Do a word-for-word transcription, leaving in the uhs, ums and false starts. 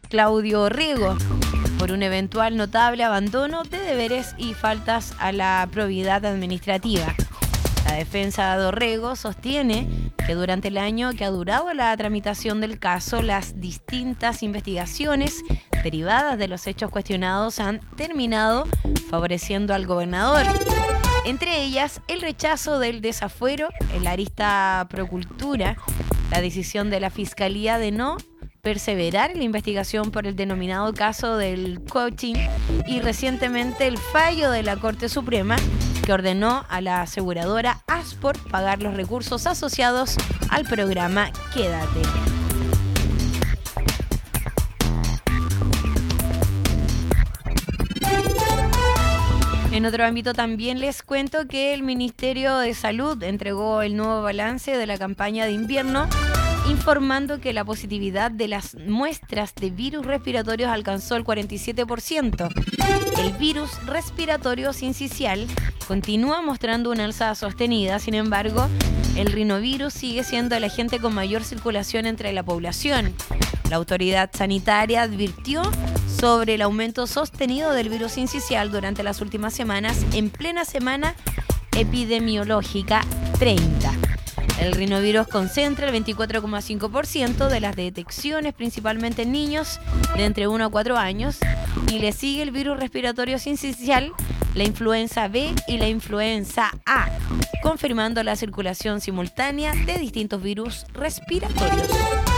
Claudio Orrego por un eventual notable abandono de deberes y faltas a la probidad administrativa. La defensa de Orrego sostiene que durante el año que ha durado la tramitación del caso, las distintas investigaciones derivadas de los hechos cuestionados han terminado favoreciendo al gobernador. Entre ellas, el rechazo del desafuero en la arista Procultura, la decisión de la Fiscalía de no perseverar en la investigación por el denominado caso del coaching y recientemente el fallo de la Corte Suprema que ordenó a la aseguradora Aspor pagar los recursos asociados al programa Quédate. En otro ámbito también les cuento que el Ministerio de Salud entregó el nuevo balance de la campaña de invierno, informando que la positividad de las muestras de virus respiratorios alcanzó el cuarenta y siete por ciento. El virus respiratorio sincicial continúa mostrando una alza sostenida, sin embargo, el rinovirus sigue siendo el agente con mayor circulación entre la población. La autoridad sanitaria advirtió sobre el aumento sostenido del virus sincicial durante las últimas semanas en plena semana epidemiológica treinta. El rinovirus concentra el veinticuatro coma cinco por ciento de las detecciones, principalmente en niños de entre uno a cuatro años, y le sigue el virus respiratorio sincicial, la influenza B y la influenza A, confirmando la circulación simultánea de distintos virus respiratorios.